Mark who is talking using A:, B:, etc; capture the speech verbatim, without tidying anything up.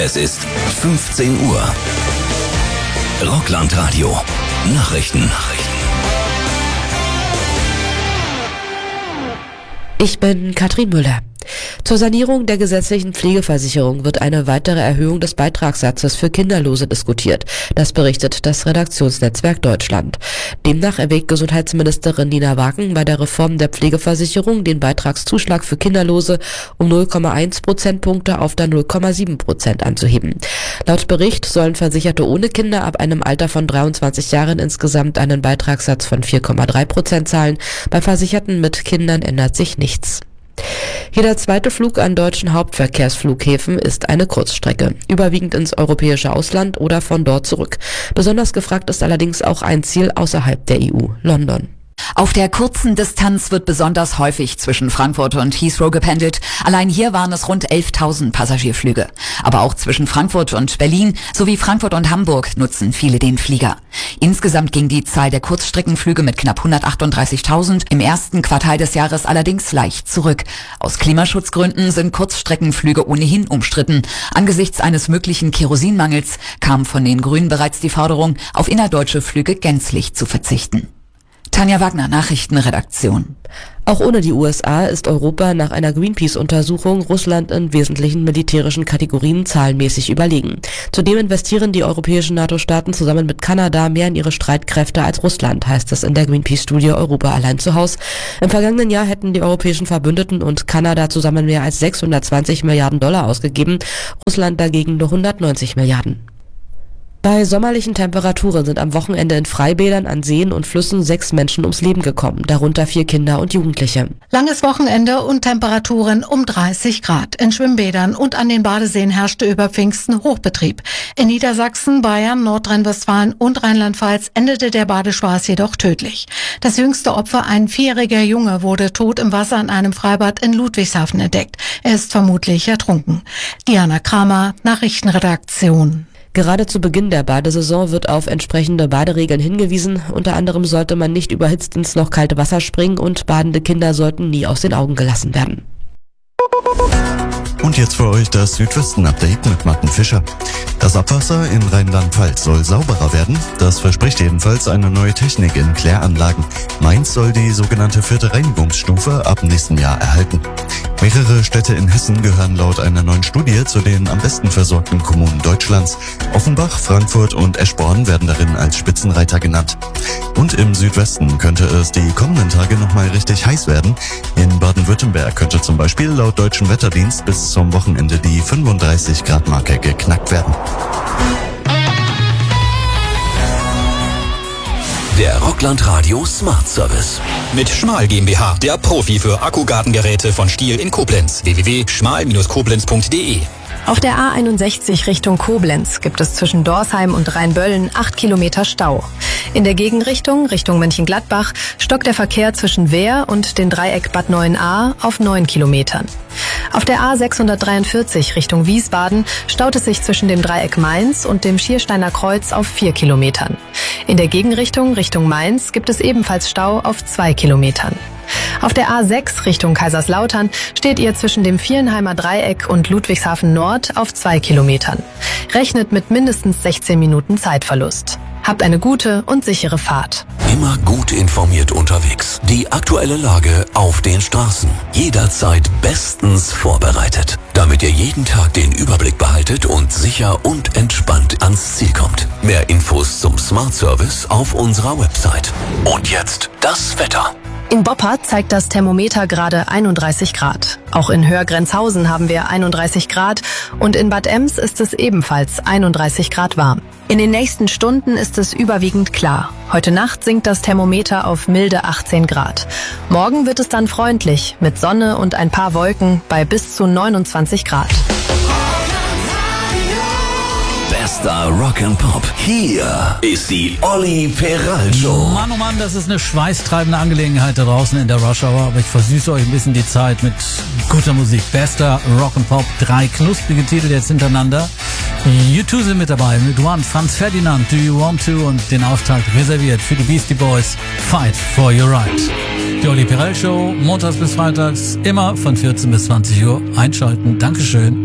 A: Es ist fünfzehn Uhr. Rockland-Radio. Nachrichten.
B: Ich bin Katrin Müller. Zur Sanierung der gesetzlichen Pflegeversicherung wird eine weitere Erhöhung des Beitragssatzes für Kinderlose diskutiert. Das berichtet das Redaktionsnetzwerk Deutschland. Demnach erwägt Gesundheitsministerin Nina Wagen bei der Reform der Pflegeversicherung den Beitragszuschlag für Kinderlose um null Komma eins Prozentpunkte auf dann null Komma sieben Prozent anzuheben. Laut Bericht sollen Versicherte ohne Kinder ab einem Alter von dreiundzwanzig Jahren insgesamt einen Beitragssatz von vier Komma drei Prozent zahlen. Bei Versicherten mit Kindern ändert sich nichts. Jeder zweite Flug an deutschen Hauptverkehrsflughäfen ist eine Kurzstrecke, überwiegend ins europäische Ausland oder von dort zurück. Besonders gefragt ist allerdings auch ein Ziel außerhalb der E U, London.
C: Auf der kurzen Distanz wird besonders häufig zwischen Frankfurt und Heathrow gependelt. Allein hier waren es rund elftausend Passagierflüge. Aber auch zwischen Frankfurt und Berlin sowie Frankfurt und Hamburg nutzen viele den Flieger. Insgesamt ging die Zahl der Kurzstreckenflüge mit knapp hundertachtunddreißigtausend im ersten Quartal des Jahres allerdings leicht zurück. Aus Klimaschutzgründen sind Kurzstreckenflüge ohnehin umstritten. Angesichts eines möglichen Kerosinmangels kam von den Grünen bereits die Forderung, auf innerdeutsche Flüge gänzlich zu verzichten. Tanja Wagner, Nachrichtenredaktion.
B: Auch ohne die U S A ist Europa nach einer Greenpeace-Untersuchung Russland in wesentlichen militärischen Kategorien zahlenmäßig überlegen. Zudem investieren die europäischen NATO-Staaten zusammen mit Kanada mehr in ihre Streitkräfte als Russland, heißt es in der Greenpeace-Studie Europa allein zu Haus. Im vergangenen Jahr hätten die europäischen Verbündeten und Kanada zusammen mehr als sechshundertzwanzig Milliarden Dollar ausgegeben, Russland dagegen nur hundertneunzig Milliarden. Bei sommerlichen Temperaturen sind am Wochenende in Freibädern, an Seen und Flüssen sechs Menschen ums Leben gekommen, darunter vier Kinder und Jugendliche.
D: Langes Wochenende und Temperaturen um dreißig Grad. In Schwimmbädern und an den Badeseen herrschte über Pfingsten Hochbetrieb. In Niedersachsen, Bayern, Nordrhein-Westfalen und Rheinland-Pfalz endete der Badespaß jedoch tödlich. Das jüngste Opfer, ein vierjähriger Junge, wurde tot im Wasser in einem Freibad in Ludwigshafen entdeckt. Er ist vermutlich ertrunken. Diana Kramer, Nachrichtenredaktion.
B: Gerade zu Beginn der Badesaison wird auf entsprechende Baderegeln hingewiesen. Unter anderem sollte man nicht überhitzt ins noch kalte Wasser springen und badende Kinder sollten nie aus den Augen gelassen werden.
E: Und jetzt für euch das Südwesten-Update mit Martin Fischer. Das Abwasser in Rheinland-Pfalz soll sauberer werden. Das verspricht jedenfalls eine neue Technik in Kläranlagen. Mainz soll die sogenannte vierte Reinigungsstufe ab nächsten Jahr erhalten. Mehrere Städte in Hessen gehören laut einer neuen Studie zu den am besten versorgten Kommunen Deutschlands. Offenbach, Frankfurt und Eschborn werden darin als Spitzenreiter genannt. Und im Südwesten könnte es die kommenden Tage nochmal richtig heiß werden. In Baden-Württemberg könnte zum Beispiel laut Deutschem Wetterdienst bis zum Wochenende die fünfunddreißig Grad Marke geknackt werden.
A: Der Rockland Radio Smart Service.
F: Mit Schmal GmbH, der Profi für Akkugartengeräte von Stihl in Koblenz. w w w punkt schmal Bindestrich koblenz punkt d e.
G: Auf der A einundsechzig Richtung Koblenz gibt es zwischen Dorsheim und Rheinböllen acht Kilometer Stau. In der Gegenrichtung, Richtung Mönchengladbach, stockt der Verkehr zwischen Wehr und den Dreieck Bad Neuenahr auf neun Kilometern. Auf der A sechshundertdreiundvierzig Richtung Wiesbaden staut es sich zwischen dem Dreieck Mainz und dem Schiersteiner Kreuz auf vier Kilometern. In der Gegenrichtung, Richtung Mainz, gibt es ebenfalls Stau auf zwei Kilometern. Auf der A sechs Richtung Kaiserslautern steht ihr zwischen dem Vierenheimer Dreieck und Ludwigshafen Nord auf zwei Kilometern. Rechnet mit mindestens sechzehn Minuten Zeitverlust. Habt eine gute und sichere Fahrt.
A: Immer gut informiert unterwegs. Die aktuelle Lage auf den Straßen. Jederzeit bestens vorbereitet. Damit ihr jeden Tag den Überblick behaltet und sicher und entspannt ans Ziel kommt. Mehr Infos zum Smart Service auf unserer Website. Und jetzt das Wetter.
G: In Boppard zeigt das Thermometer gerade einunddreißig Grad. Auch in Hörgrenzhausen haben wir einunddreißig Grad und in Bad Ems ist es ebenfalls einunddreißig Grad warm. In den nächsten Stunden ist es überwiegend klar. Heute Nacht sinkt das Thermometer auf milde achtzehn Grad. Morgen wird es dann freundlich mit Sonne und ein paar Wolken bei bis zu neunundzwanzig Grad.
A: Bester Rock'n'Pop. Hier ist die Olli Peral Show.
H: Mann, oh Mann, das ist eine schweißtreibende Angelegenheit da draußen in der Rush Hour, aber ich versüße euch ein bisschen die Zeit mit guter Musik. Bester Rock'n'Pop, drei knusprige Titel jetzt hintereinander. U zwei sind mit dabei, mit One, Franz Ferdinand, Do You Want To und den Auftakt reserviert für die Beastie Boys, Fight For Your Right. Die Olli Peral Show, montags bis freitags, immer von vierzehn bis zwanzig Uhr. Einschalten, Dankeschön.